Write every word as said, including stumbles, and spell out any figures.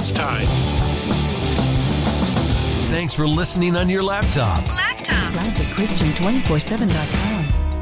next time. Thanks for listening on your laptop. Laptop. Classic Christian two forty-seven dot com.